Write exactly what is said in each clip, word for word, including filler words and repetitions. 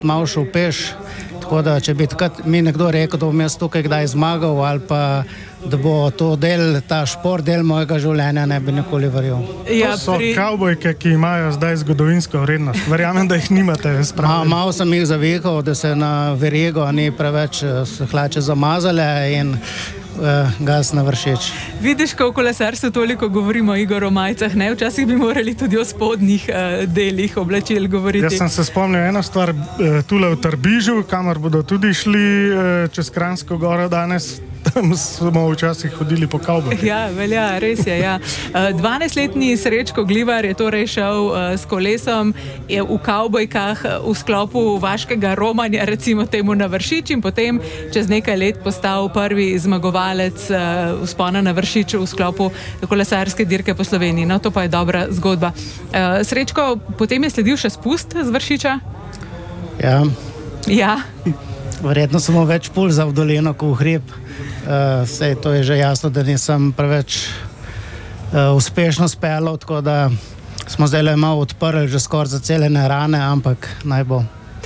malo šel peš, tako da če bi takrat mi nekdo rekel, da bom jaz tukaj kdaj zmagal ali pa da bo to del, ta šport del mojega življenja, ne bi nikoli verjel. Ja, to so pri... kavbojke, ki imajo zdaj zgodovinsko vrednost. Verjamem, da jih nimate spravili. Ma, malo sem jih zavihal, da se na verego ni preveč hlače zamazale in uh, gas na vršič. Vidiš, ko v kolesarstvu toliko govorimo, Igor, o majicah, ne? Včasih bi morali tudi o spodnjih uh, delih oblačil govoriti. Jaz sem se spomnil eno stvar, uh, tule v Trbižu, kamor bodo tudi šli uh, čez Kranjsko goro danes. Tam smo včasih hodili po kavbojkah. Ja, velja, res je, ja. dvanajstletni Srečko Glivar je torej šel uh, s kolesom je v kavbojkah v sklopu vaškega romanja, recimo temu na Vršič in potem čez nekaj let postal prvi zmagovalec uh, vzpona na Vršič v sklopu kolesarske dirke po Sloveniji. No, to pa je dobra zgodba. Uh, Srečko, potem je sledil še spust z Vršiča? Ja. Ja. Verjetno smo več pulza v dolino, kot v hrib. Uh, sej to je že jasno, da nisem preveč uh, uspešno speljal, tako da smo zdaj le malo odprli že skoraj zaceljene rane, ampak naj bo.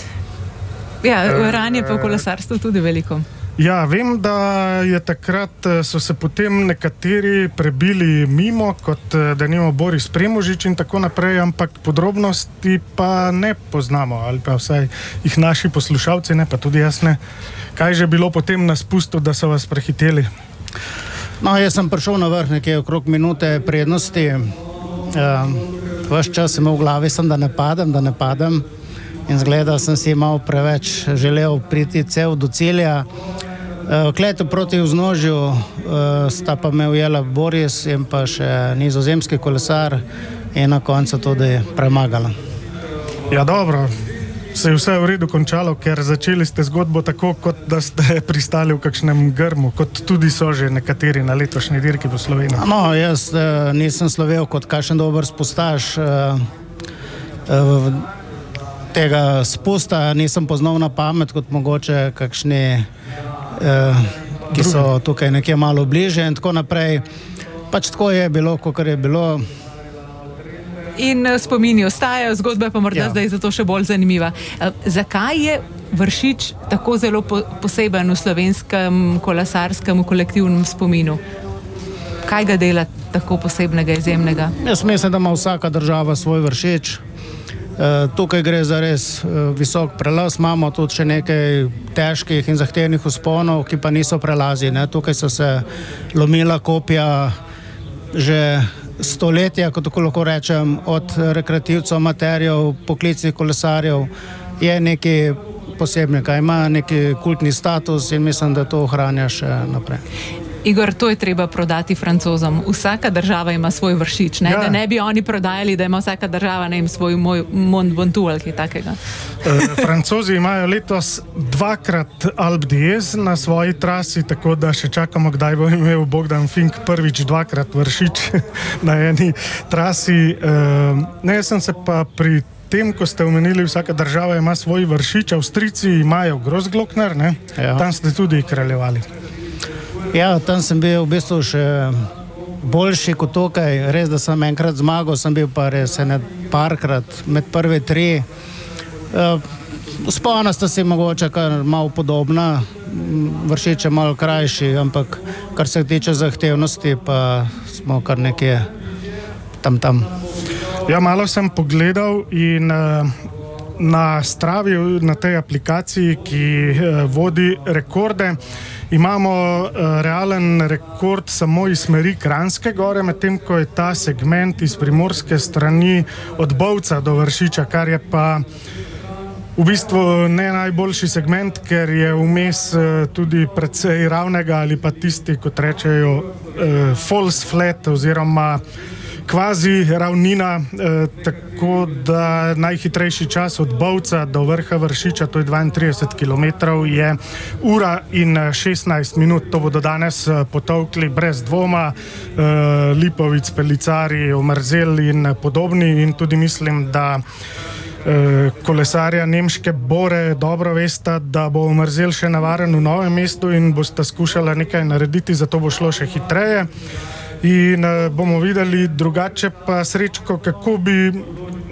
Ja, ran je pa v kolesarstvu tudi veliko. Ja, vem, da je takrat so se potem nekateri prebili mimo, kot da nimo Boris Premožič in tako naprej, ampak podrobnosti pa ne poznamo, ali pa vsaj jih naši poslušalci, ne pa tudi jaz ne. Kaj že bilo potem na spustu, da so vas prehiteli? No, jaz sem prišel na vrh nekje okrog minute prednosti. Um, Vaš čas sem imel v glavi, sem, da ne padem, da ne padem. In zgleda, sem si malo preveč želel priti cel do cilja. V kletu proti vznožju sta pa me ujela Boris in pa še nizozemski kolesar in na koncu tudi premagala. Ja, dobro. Se je vse v redu končalo, ker začeli ste zgodbo tako, kot da ste pristali v kakšnem grmu, kot tudi so že nekateri na letošnji dirki po Sloveniji. No, jaz nisem slovel kot kakšen dober spustaš. Tega spusta nisem poznal na pamet, kot mogoče kakšni, eh, ki so tukaj nekje malo bliže in tako naprej. Pač tako je bilo, kakor je bilo. In spomini ostajajo, zgodba pa morda ja. Zdaj zato še bolj zanimiva. Zakaj je Vršič tako zelo po, poseben v slovenskem kolesarskem kolektivnem spominu? Kaj ga dela tako posebnega, izjemnega? Jaz mislim, da ima vsaka država svoj Vršič. Uh, tukaj gre za res uh, visok prelaz, imamo tudi še nekaj težkih in zahtevnih vzponov, ki pa niso prelazi. Ne? Tukaj so se lomila kopja že stoletja, kot tako lahko rečem, od rekreativcev, amaterjev, poklicnih kolesarjev. Je nekaj posebnega, ima neki kultni status in mislim, da to ohranja še naprej. Igor, to je treba prodati Francozom. Vsaka država ima svoj Vršič, ne? Ja. Da ne bi oni prodajali, da ima vsaka država ne, svoj Mont Ventoux ali kaj takega. E, Francozi imajo letos dvakrat Alpe d'Huez na svoji trasi, tako da še čakamo, kdaj bo imel Bogdan Fink prvič dvakrat Vršič na eni trasi. E, ne, sem se pa pri tem, ko ste omenili, vsaka država ima svoj Vršič, Avstrijci imajo Großglockner, ne? Ja. Tam ste tudi kraljevali. Ja, tam sem bil v bistvu še boljši kot tukaj. Res, da sem enkrat zmagal, sem bil pa res ene parkrat med prve tri. Vzpona sta si mogoče kar malo podobna, Vršič je malo krajši, ampak kar se tiče zahtevnosti, pa smo kar nekje tam tam. Ja, malo sem pogledal in na Stravi, na tej aplikaciji, ki vodi rekorde, imamo realen rekord samo iz smeri Kranjske gore, medtem ko je ta segment iz primorske strani od Bovca do Vršiča, kar je pa v bistvu ne najboljši segment, ker je vmes tudi precej ravnega ali pa tisti, kot rečejo, false flat oziroma kvazi ravnina, eh, tako da najhitrejši čas od Bovca do vrha Vršiča, to je dvaintrideset kilometrov, je ura in šestnajst minut. To bodo danes potovkli brez dvoma eh, Lipovic, Pelicari, Omerzel in podobni in tudi mislim, da eh, kolesarja nemške Bore dobro vesta, da bo Omerzel še navaren v Novem mestu in bosta skušala nekaj narediti, zato bo šlo še hitreje. In uh, bomo videli drugače pa, Srečko, kako bi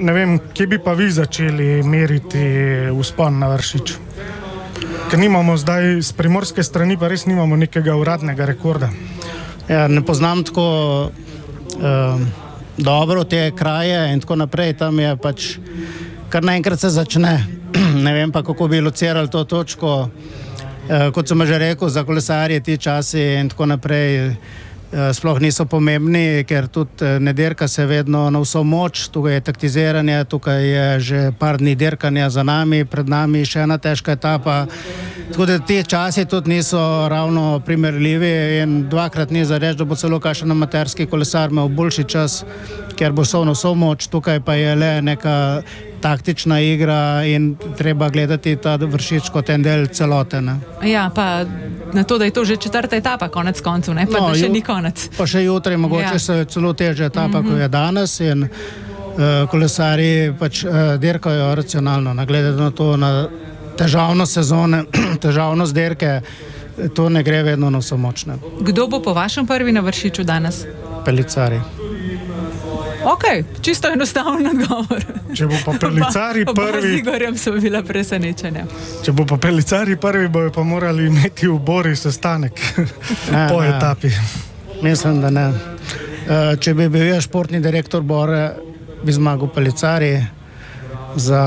ne vem, kje bi pa vi začeli meriti vzpon na Vršič? Ker nimamo zdaj, z primorske strani pa res nimamo nekega uradnega rekorda. Ja, ne poznam tako uh, dobro te kraje in tako naprej, tam je pač kar naenkrat se začne. Ne vem pa, kako bi locirali to točko. Uh, kot sem že rekel, za kolesarje ti časi in tako naprej sploh niso pomembni, ker tudi ne dirka se vedno na vso moč, tukaj je taktiziranje, tukaj je že par dni dirkanja za nami, pred nami še ena težka etapa, tako da ti časi tudi niso ravno primerljivi in dvakrat ni za reči, da bo celo kakšen amaterski kolesar imel boljši čas, ker bo šel na vso moč, tukaj pa je le neka taktična igra in treba gledati ta Vršič kot en del celote. Ne? Ja, pa na to, da je to že četrta etapa, konec koncu, ne? Pa no, da še ju, ni konec. Pa še jutri, mogoče ja. Se celo težja etapa, mm-hmm. kot je danes in uh, kolesari pač uh, dirkajo racionalno, ne? Glede na to, na težavnost sezone, težavnost dirke, to ne gre vedno na vso moč. Ne? Kdo bo po vašem prvi na Vršiču danes? Pelicari. Ok, čisto enostaven odgovor. Če bo pa Pelicari prvi... Oba z Igorjem so bila presenečenja. Če bo pa Pelicari prvi, bojo pa morali imeti v Bori sestanek ne, po ne. Etapi. Mislim, da ne. Če bi bil jaz športni direktor Bore, bi zmagal Pelicari za,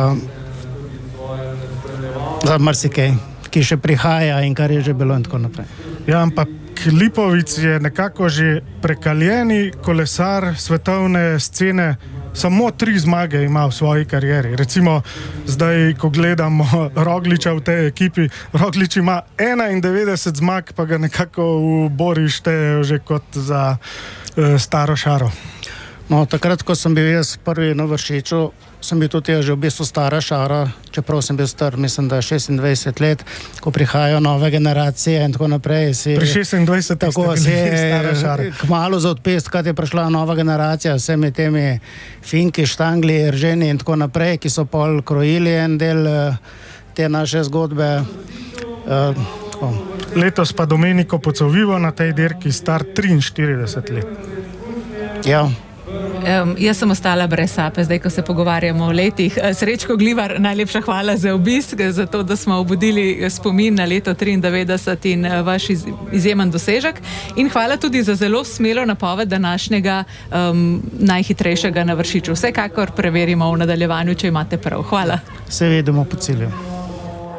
za marsikaj, ki še prihaja in kar je že bilo in tako naprej. Ja, ampak Lipovic je nekako že prekaljeni kolesar svetovne scene, samo tri zmage ima v svoji karieri. Recimo zdaj, ko gledamo Rogliča v tej ekipi, Roglič ima enaindevetdeset zmag, pa ga nekako v Bori štejejo že kot za e, staro šaro. No, takrat, ko sem bil jaz prvi na Vršiču, sem bil tudi že v bistvu stara šara, čeprav sem bil star, mislim, da šestindvajset let, ko prihajajo nove generacije in tako naprej. Si, Pri šestindvajsetih tako si kmalu za odpest, kad je prišla nova generacija, vsemi temi Finki, Štangli, Erženi in tako naprej, ki so pol krojili en del te naše zgodbe. Uh, Letos pa Domenico Pozzovivo na tej dirki star triinštirideset let. Ja. Um, jaz sem ostala brez sape, zdaj, ko se pogovarjamo o letih. Srečko Glivar, najlepša hvala za obisk, za to, da smo obudili spomin na leto triindevetdeset in vaš iz, izjemen dosežek. In hvala tudi za zelo smelo napoved današnjega um, najhitrejšega na Vršiču. Vsekakor preverimo v nadaljevanju, če imate prav. Hvala. Se vidimo po cilju.